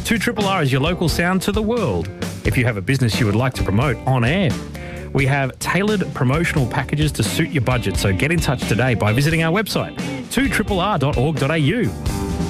2RRR is your local sound to the world. If you have a business you would like to promote on air, we have tailored promotional packages to suit your budget. So get in touch today by visiting our website, 2RRR.org.au.